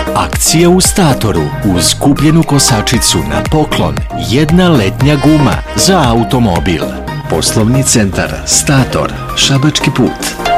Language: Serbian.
Akcija u Statoru. Uz kupljenu kosačicu na poklon 1 letnja guma za automobil. Poslovni centar Stator, Šabački put.